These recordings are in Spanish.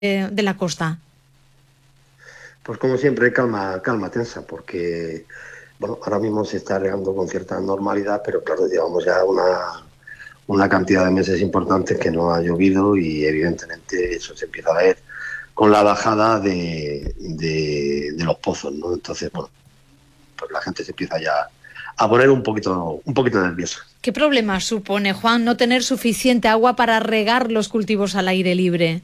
de la costa? Pues como siempre, calma, calma tensa, porque bueno, ahora mismo se está regando con cierta normalidad, pero claro, llevamos ya una cantidad de meses importantes que no ha llovido y evidentemente eso se empieza a ver con la bajada de los pozos, ¿no? Entonces, bueno, pues la gente se empieza ya a poner un poquito nerviosa. ¿Qué problema supone, Juan, no tener suficiente agua para regar los cultivos al aire libre?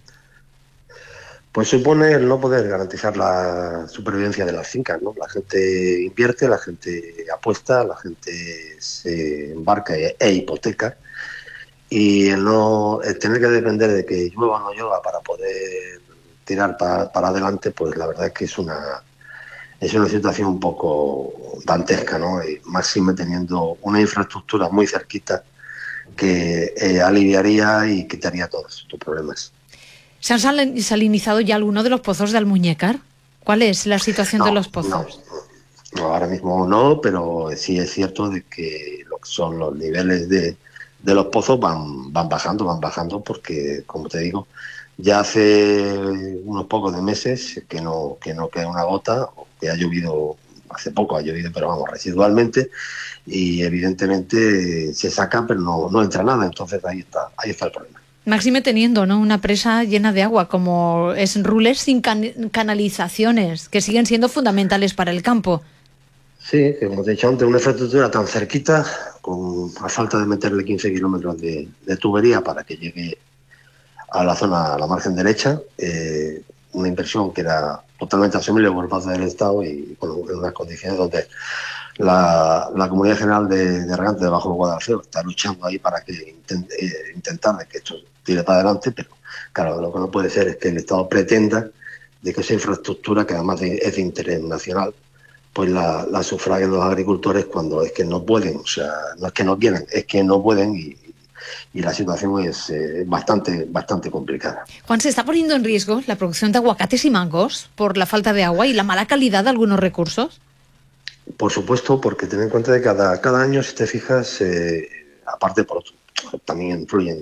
Pues supone el no poder garantizar la supervivencia de las fincas, ¿no? La gente invierte, la gente apuesta, la gente se embarca e hipoteca y el tener que depender de que llueva o no llueva para poder tirar para adelante, pues la verdad es que es una situación un poco dantesca, ¿no? Y máxime teniendo una infraestructura muy cerquita que aliviaría y quitaría todos estos problemas. ¿Se han salinizado ya alguno de los pozos de Almuñécar? ¿Cuál es la situación de No, los no, pozos? no, ahora mismo no, pero sí es cierto de que lo que son los niveles de los pozos van bajando porque, como te digo, ya hace unos pocos de meses que no queda una gota, o que ha llovido, hace poco ha llovido, pero vamos, residualmente, y evidentemente se saca, pero no entra nada, entonces ahí está el problema. Máxime teniendo, ¿no?, una presa llena de agua, como es Rules, sin canalizaciones, que siguen siendo fundamentales para el campo. Sí, como te he dicho antes, una infraestructura tan cerquita, a falta de meterle 15 kilómetros de tubería para que llegue a la zona, a la margen derecha, una inversión que era totalmente asumible por parte del Estado y bueno, en unas condiciones donde la Comunidad General de Regantes de Bajo Guadalfeo está luchando ahí para que intentar de que esto tire para adelante, pero claro, lo que no puede ser es que el Estado pretenda de que esa infraestructura, que además es de interés nacional, pues la sufraguen los agricultores cuando es que no pueden, o sea, no es que no quieran, es que no pueden y la situación es bastante complicada. Juan, ¿se está poniendo en riesgo la producción de aguacates y mangos por la falta de agua y la mala calidad de algunos recursos? Por supuesto, porque ten en cuenta que cada año, si te fijas, aparte también influyen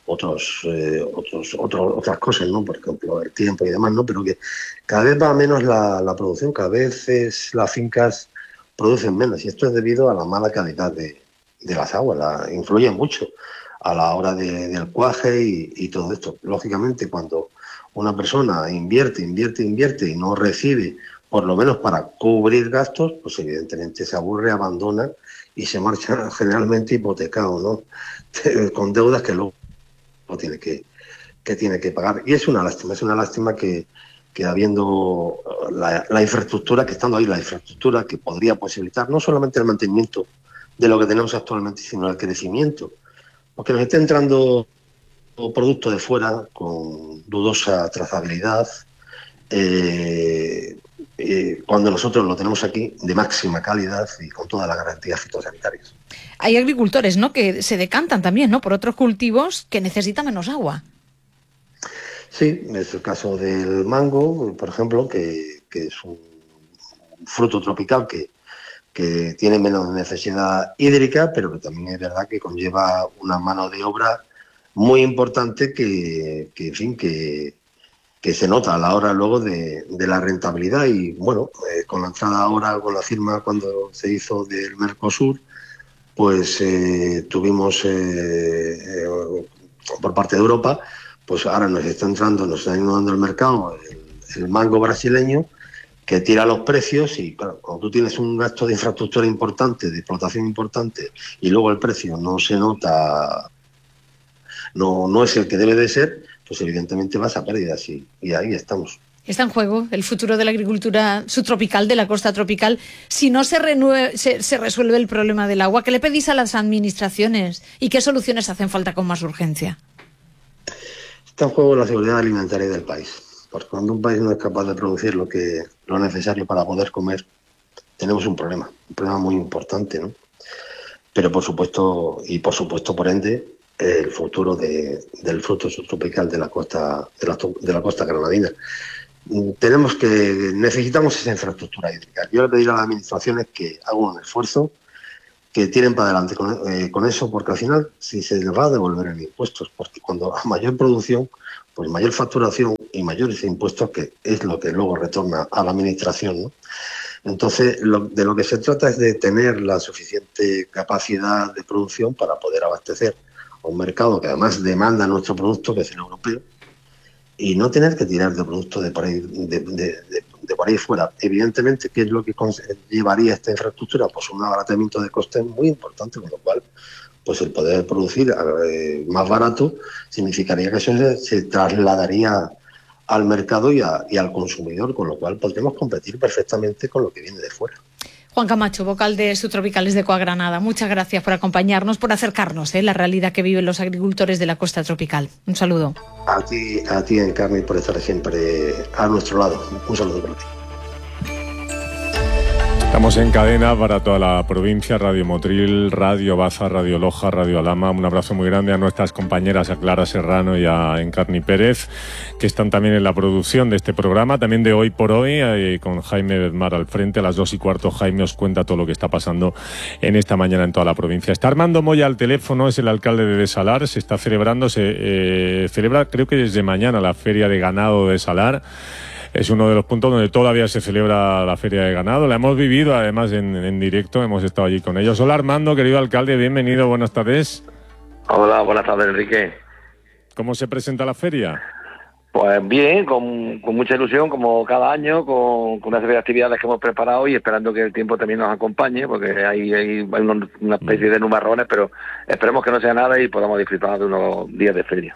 otras cosas, ¿no? Por ejemplo, el tiempo y demás, ¿no? Pero que cada vez va menos la producción, cada vez las fincas producen menos y esto es debido a la mala calidad de las aguas, influye mucho a la hora del cuaje y todo esto. Lógicamente, cuando una persona invierte y no recibe por lo menos para cubrir gastos, pues evidentemente se aburre, abandona y se marcha generalmente hipotecado, ¿no? Con deudas que luego tiene que pagar. Y es una lástima que habiendo la infraestructura, que estando ahí la infraestructura que podría posibilitar no solamente el mantenimiento de lo que tenemos actualmente, sino el crecimiento, porque nos está entrando producto de fuera con dudosa trazabilidad, eh, cuando nosotros lo tenemos aquí de máxima calidad y con todas las garantías fitosanitarias. Hay agricultores, ¿no?, que se decantan también, ¿no?, por otros cultivos que necesitan menos agua. Sí, es el caso del mango, por ejemplo, que es un fruto tropical que tiene menos necesidad hídrica, pero que también es verdad que conlleva una mano de obra muy importante en fin, que se nota a la hora luego de la rentabilidad y bueno, con la entrada ahora, con la firma cuando se hizo del Mercosur, pues tuvimos por parte de Europa, pues ahora nos está inundando el mercado el mango brasileño que tira los precios y claro, cuando tú tienes un gasto de infraestructura importante, de explotación importante y luego el precio no se nota, no es el que debe de ser, pues evidentemente vas a pérdidas y ahí estamos. Está en juego el futuro de la agricultura subtropical, de la costa tropical. Si no se resuelve el problema del agua, ¿qué le pedís a las administraciones y qué soluciones hacen falta con más urgencia? Está en juego la seguridad alimentaria del país, porque cuando un país no es capaz de producir lo necesario para poder comer, tenemos un problema muy importante, ¿no? Pero por supuesto, por ende, el futuro del fruto subtropical de la costa granadina. Necesitamos esa infraestructura hídrica. Yo le pediría a las administraciones que hagan un esfuerzo, que tiren para adelante con eso, porque al final si se les va a devolver en impuestos, porque cuando a mayor producción, pues mayor facturación y mayores impuestos, que es lo que luego retorna a la administración, ¿no? Entonces, de lo que se trata es de tener la suficiente capacidad de producción para poder abastecer a un mercado que además demanda nuestro producto, que es el europeo, y no tener que tirar de productos de por ahí fuera. Evidentemente, ¿qué es lo que llevaría esta infraestructura? Pues un abaratamiento de costes muy importante, con lo cual pues el poder producir más barato significaría que eso se trasladaría al mercado y al consumidor, con lo cual podríamos competir perfectamente con lo que viene de fuera. Juan Camacho, vocal de Subtropicales de Coa Granada, muchas gracias por acompañarnos, por acercarnos la realidad que viven los agricultores de la costa tropical. Un saludo. A ti, Encarni, por estar siempre a nuestro lado. Un saludo para ti. Estamos en cadena para toda la provincia, Radio Motril, Radio Baza, Radio Loja, Radio Alhama. Un abrazo muy grande a nuestras compañeras, a Clara Serrano y a Encarni Pérez, que están también en la producción de este programa, también de Hoy por Hoy, con Jaime Bedmar al frente. A las 2:15 Jaime os cuenta todo lo que está pasando en esta mañana en toda la provincia. Está Armando Moya al teléfono, es el alcalde de Salar. Se está celebrando, celebra creo que desde mañana la Feria de Ganado de Salar. Es uno de los puntos donde todavía se celebra la Feria de Ganado. La hemos vivido además en directo, hemos estado allí con ellos. Hola Armando, querido alcalde, bienvenido, buenas tardes. Hola, buenas tardes Enrique. ¿Cómo se presenta la feria? Pues bien, con mucha ilusión, como cada año, con una serie de actividades que hemos preparado y esperando que el tiempo también nos acompañe, porque hay una especie de nubarrones, pero esperemos que no sea nada y podamos disfrutar de unos días de feria.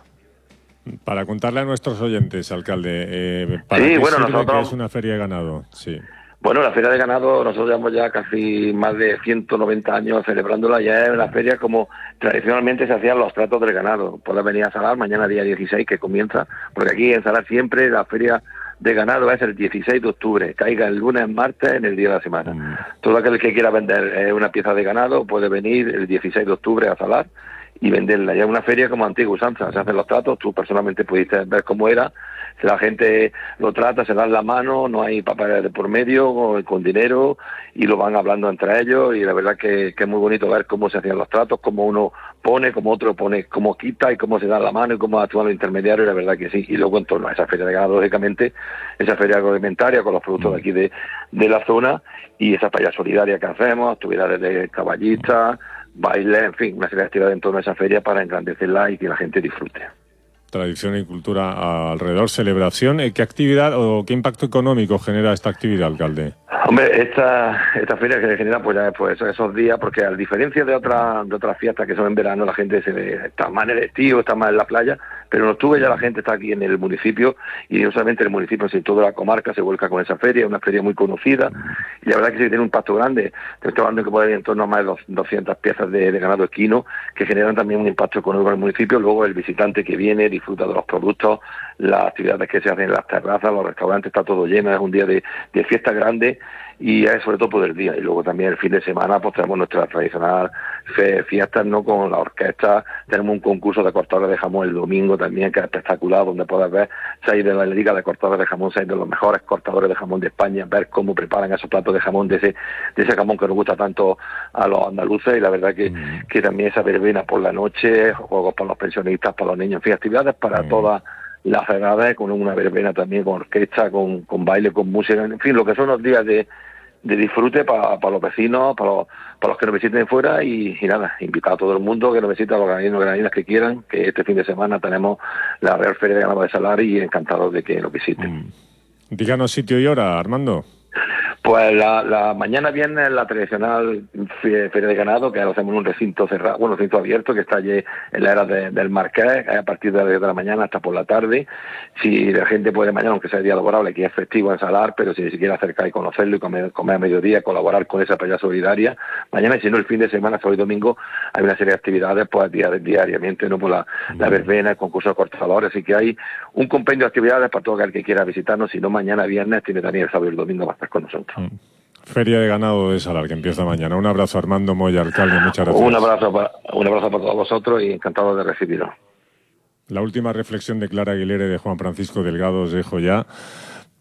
Para contarle a nuestros oyentes, alcalde, ¿para sí, qué bueno, sirve nosotros... que es una feria de ganado? Sí. Bueno, la Feria de Ganado, nosotros llevamos ya casi más de 190 años celebrándola. Ya es una feria como tradicionalmente se hacían los tratos del ganado. Puedes venir a Salar mañana día 16, que comienza, porque aquí en Salar siempre la Feria de Ganado es el 16 de octubre, caiga el lunes, martes, en el día de la semana. Todo aquel que quiera vender una pieza de ganado puede venir el 16 de octubre a Salar y venderla. Ya es una feria como antigua usanza, se hacen los tratos, tú personalmente pudiste ver cómo era, la gente lo trata, se dan la mano, no hay papeles de por medio, con dinero, y lo van hablando entre ellos, y la verdad que es muy bonito ver cómo se hacían los tratos, cómo uno pone, cómo otro pone, cómo quita, y cómo se da la mano, y cómo actúan los intermediarios, y la verdad que sí. Y luego en torno a esa feria de ganado, lógicamente, esa feria agroalimentaria con los productos de aquí de la zona, y esa feria solidaria que hacemos, actividades de caballistas, baile, en fin, una serie de actividades en torno a esa feria para engrandecerla y que la gente disfrute. Tradición y cultura alrededor, celebración. ¿Qué actividad o qué impacto económico genera esta actividad, alcalde? Hombre, esta feria que se genera pues esos días, porque a diferencia de otras fiestas que son en verano, la gente está más en el estío, está más en la playa, pero en octubre ya la gente está aquí en el municipio, y no solamente en el municipio, sino toda la comarca se vuelca con esa feria, una feria muy conocida, y la verdad que sí tiene un impacto grande. Estoy hablando que puede haber en torno a más de 200 piezas de ganado equino, que generan también un impacto económico en el municipio. Luego el visitante que viene disfruta de los productos, las actividades que se hacen en las terrazas, los restaurantes, está todo lleno, es un día de fiesta grande, y es sobre todo por el día. Y luego también el fin de semana pues tenemos nuestra tradicional fiestas, ¿no?, con la orquesta. Tenemos un concurso de cortadores de jamón el domingo también, que es espectacular, donde puedes ver 6 de la liga de cortadores de jamón, 6 de los mejores cortadores de jamón de España, ver cómo preparan esos platos de jamón, de ese jamón que nos gusta tanto a los andaluces. Y la verdad que también esa verbena por la noche, juegos para los pensionistas, para los niños, en fin, actividades para todas las edades, con una verbena también, con orquesta, con baile, con música, en fin, lo que son los días de disfrute para los vecinos, para los que nos visiten fuera, y nada, invitar a todo el mundo que nos visite, a los graninos y graninas que quieran, que este fin de semana tenemos la Real Feria de Ganado de Salar, y encantados de que nos visiten. Díganos sitio y hora, Armando. Pues la mañana viernes la tradicional Feria de Ganado, que lo hacemos en un recinto cerrado, un recinto abierto que está allí en la era del Marqués, a partir de las 10 de la mañana hasta por la tarde. Si la gente puede mañana, aunque sea día laborable, que es festivo en Salar, pero si se quiere acercar y conocerlo y comer a mediodía, colaborar con esa feria solidaria, mañana, y si no el fin de semana, sábado y domingo, hay una serie de actividades pues diariamente, no, por la verbena, el concurso de cortadores, así que hay un compendio de actividades para todo aquel que quiera visitarnos. Si no, mañana viernes tiene también el sábado y el domingo para estar con nosotros. Feria de Ganado de Salar, que empieza mañana. Un abrazo, Armando Moya, alcalde, muchas gracias. Un abrazo para todos vosotros, y encantado de recibiros. La última reflexión de Clara Aguilera y de Juan Francisco Delgado os dejo ya,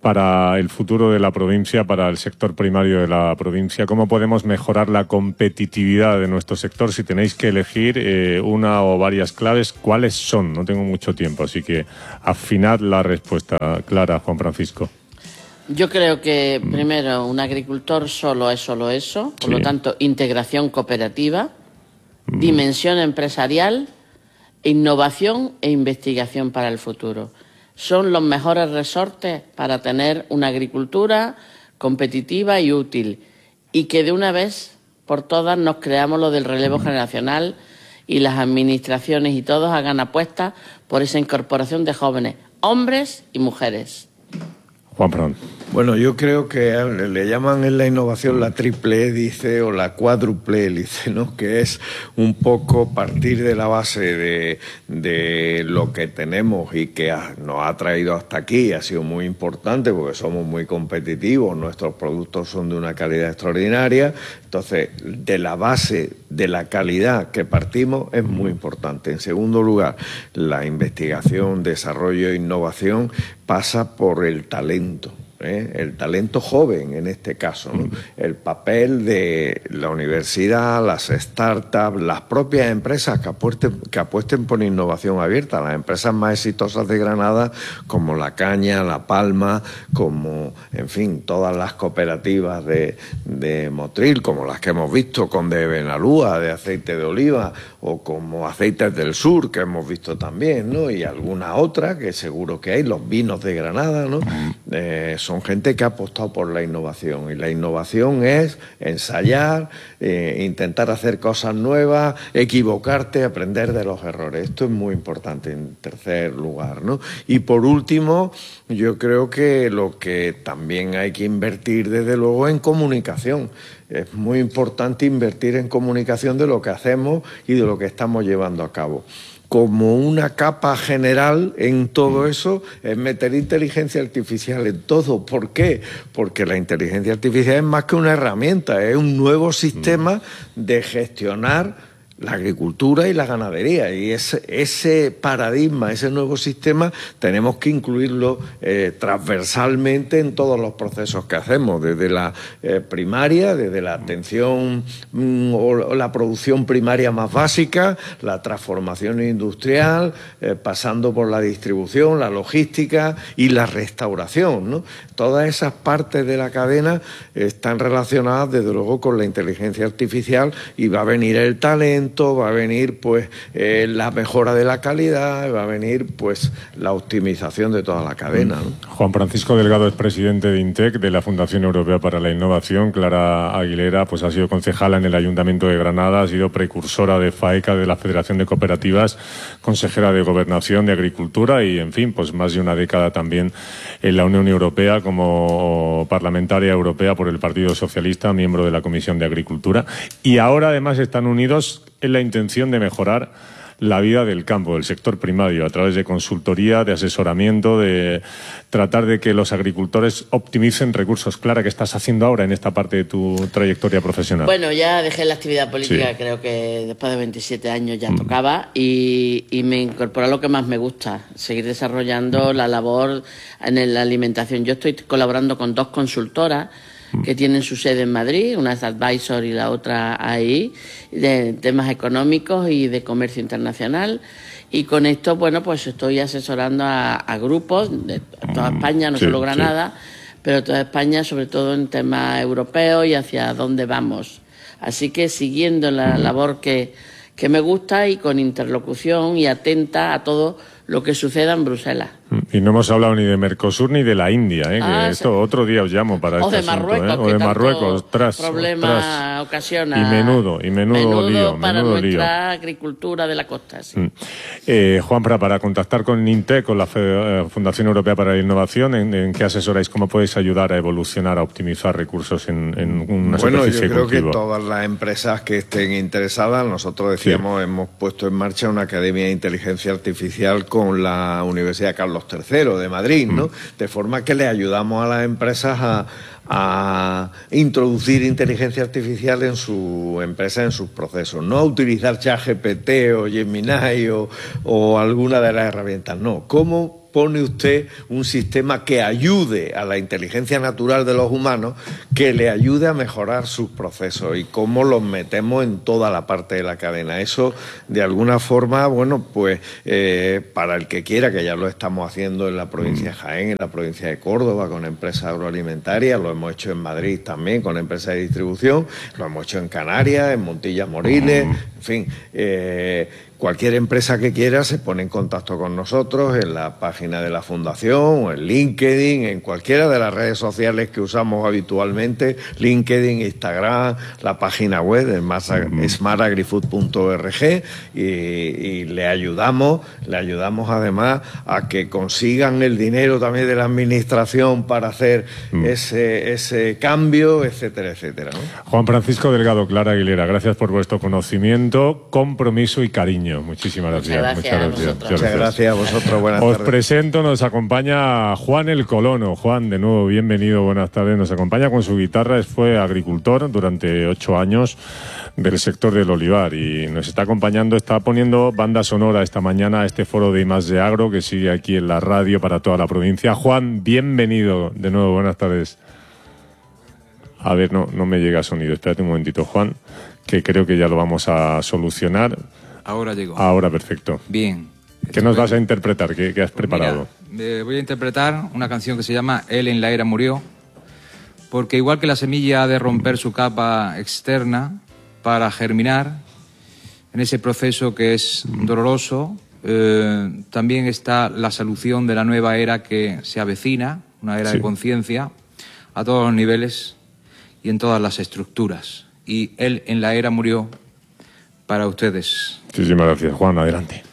para el futuro de la provincia, para el sector primario de la provincia? ¿Cómo podemos mejorar la competitividad de nuestro sector? Si tenéis que elegir una o varias claves, ¿cuáles son? No tengo mucho tiempo, así que afinad la respuesta. Clara, Juan Francisco. Yo creo que, primero, un agricultor solo es solo eso, por lo tanto, integración cooperativa, dimensión empresarial, innovación e investigación para el futuro. Son los mejores resortes para tener una agricultura competitiva y útil, y que de una vez por todas nos creamos lo del relevo generacional y las administraciones y todos hagan apuestas por esa incorporación de jóvenes, hombres y mujeres. Juan Fran. Bueno, yo creo que le llaman en la innovación la triple hélice o la cuádruple hélice, ¿no? Que es un poco partir de la base de lo que tenemos y que nos ha traído hasta aquí. Ha sido muy importante porque somos muy competitivos, nuestros productos son de una calidad extraordinaria. Entonces, de la base de la calidad que partimos es muy importante. En segundo lugar, la investigación, desarrollo e innovación pasa por el talento. El talento joven en este caso, ¿no? El papel de la universidad, las startups, las propias empresas que apuesten por innovación abierta, las empresas más exitosas de Granada como La Caña, La Palma, como, en fin, todas las cooperativas de Motril, como las que hemos visto con de Benalúa, de aceite de oliva, o como Aceites del Sur, que hemos visto también, ¿no? Y alguna otra que seguro que hay, los vinos de Granada, ¿no? Son gente que ha apostado por la innovación, y la innovación es ensayar, intentar hacer cosas nuevas, equivocarte, aprender de los errores. Esto es muy importante en tercer lugar, ¿no? Y por último, yo creo que lo que también hay que invertir desde luego en comunicación. Es muy importante invertir en comunicación de lo que hacemos y de lo que estamos llevando a cabo. Como una capa general en todo eso es meter inteligencia artificial en todo. ¿Por qué? Porque la inteligencia artificial es más que una herramienta, es un nuevo sistema de gestionar la agricultura y la ganadería, y ese paradigma, ese nuevo sistema, tenemos que incluirlo transversalmente en todos los procesos que hacemos, desde la primaria, desde la atención o la producción primaria más básica, la transformación industrial, pasando por la distribución, la logística y la restauración, ¿no? Todas esas partes de la cadena están relacionadas, desde luego, con la inteligencia artificial, y va a venir el talento, va a venir pues la mejora de la calidad, va a venir pues la optimización de toda la cadena, ¿no? Juan Francisco Delgado es presidente de INTEC, de la Fundación Europea para la Innovación. Clara Aguilera pues ha sido concejala en el Ayuntamiento de Granada, ha sido precursora de FAECA, de la Federación de Cooperativas, consejera de Gobernación, de Agricultura y, en fin, pues más de una década también en la Unión Europea como parlamentaria europea por el Partido Socialista, miembro de la Comisión de Agricultura. Y ahora además están unidos en la intención de mejorar la vida del campo, del sector primario, a través de consultoría, de asesoramiento, de tratar de que los agricultores optimicen recursos. Clara, ¿qué estás haciendo ahora en esta parte de tu trayectoria profesional? Bueno, ya dejé la actividad política, Sí. Creo que después de 27 años ya tocaba, y me incorporé a lo que más me gusta, seguir desarrollando la labor en la alimentación. Yo estoy colaborando con 2 consultoras que tienen su sede en Madrid, una es Advisor y la otra ahí, de temas económicos y de comercio internacional. Y con esto, bueno, pues estoy asesorando a grupos de toda España, no Sí, solo Granada, pero toda España, sobre todo en temas europeos y hacia dónde vamos. Así que siguiendo la labor que me gusta y con interlocución y atenta a todo lo que suceda en Bruselas. Y no hemos hablado ni de Mercosur ni de la India, que Sí. esto otro día os llamo para O este de asunto, Marruecos, o que de tanto Marruecos, problema ocasiona. Y menudo lío, para menudo nuestra lío. agricultura de la costa, sí. Juanfra, para contactar con INTEC, con la Fundación Europea para la Innovación, ¿en qué asesoráis? ¿Cómo podéis ayudar a evolucionar, a optimizar recursos en una superficie yo creo cultivo? que todas las empresas que estén interesadas, nosotros decíamos, hemos puesto en marcha una academia de inteligencia artificial con la Universidad Carlos III de Madrid, ¿no? De forma que le ayudamos a las empresas a introducir inteligencia artificial en su empresa, en sus procesos. No a utilizar ChatGPT o Gemini o alguna de las herramientas, no. ¿Cómo pone usted un sistema que ayude a la inteligencia natural de los humanos, que le ayude a mejorar sus procesos y cómo los metemos en toda la parte de la cadena. Eso, de alguna forma, bueno, pues para el que quiera, que ya lo estamos haciendo en la provincia de Jaén, en la provincia de Córdoba, con empresas agroalimentarias, lo hemos hecho en Madrid también, con empresas de distribución, lo hemos hecho en Canarias, en Montilla Moriles, en fin, cualquier empresa que quiera se pone en contacto con nosotros en la página de la Fundación, o en LinkedIn, en cualquiera de las redes sociales que usamos habitualmente, LinkedIn, Instagram, la página web de smartagrifood.org, y le ayudamos además a que consigan el dinero también de la administración para hacer ese cambio, etcétera, etcétera, ¿no? Juan Francisco Delgado, Clara Aguilera, gracias por vuestro conocimiento, compromiso y cariño. Muchísimas gracias. Muchas gracias a vosotros. Buenas tardes. Os presento, nos acompaña Juan el Colono. Juan, de nuevo, bienvenido, buenas tardes. Nos acompaña con su guitarra, fue agricultor durante 8 años del sector del olivar y nos está acompañando, está poniendo banda sonora esta mañana a este foro de I+D Agro que sigue aquí en la radio para toda la provincia. Juan, bienvenido de nuevo, buenas tardes. A ver, no me llega sonido, espérate un momentito, Juan, que creo que ya lo vamos a solucionar. Ahora llegó. Ahora, perfecto. Bien. ¿Qué nos vas a interpretar? ¿Qué has preparado? Mira, voy a interpretar una canción que se llama Él en la era murió, porque igual que la semilla ha de romper su capa externa para germinar, en ese proceso que es doloroso, también está la solución de la nueva era que se avecina, una era de conciencia, a todos los niveles y en todas las estructuras. Y Él en la era murió para ustedes. Muchísimas gracias, Juan. Adelante.